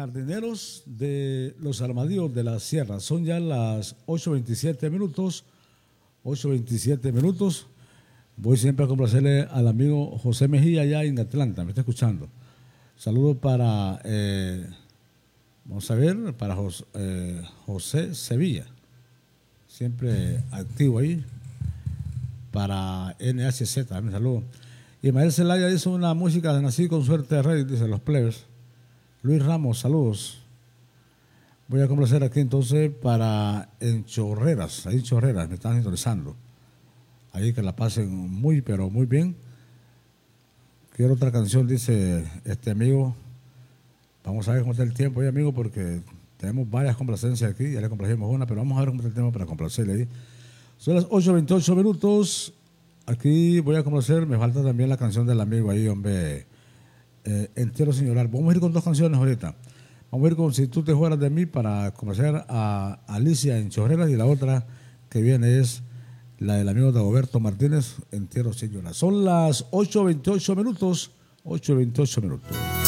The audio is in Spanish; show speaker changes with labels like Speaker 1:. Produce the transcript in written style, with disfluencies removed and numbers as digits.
Speaker 1: jardineros de los Armadillos de la Sierra. Son ya las 8:27 minutos. 8:27 minutos. Voy siempre a complacerle al amigo José Mejía allá en Atlanta, me está escuchando. Saludos para, vamos a ver, para José Sevilla, siempre activo ahí. Para NHZ, también saludo. Ismael Zelaya hizo una música de Nací con Suerte de Rey, dice Los Plebes. Luis Ramos, saludos. Voy a complacer aquí entonces para en Chorreras, ahí en Chorreras, me están sintonizando. Ahí que la pasen muy, pero muy bien. Quiero otra canción, dice este amigo. Vamos a ver cómo está el tiempo ahí, amigo, porque tenemos varias complacencias aquí. Ya le complacimos una, pero vamos a ver cómo está el tiempo para complacerle ahí. Son las 8:28 minutos. Aquí voy a complacer, me falta también la canción del amigo ahí, hombre. Entero sin llorar. Vamos a ir con dos canciones ahorita. Vamos a ir con Si tú te fueras de mí para conocer a Alicia en Chorreras, y la otra que viene es la del amigo Dagoberto Martínez, Entero sin llorar. Son las 8:28 minutos. 8:28 minutos.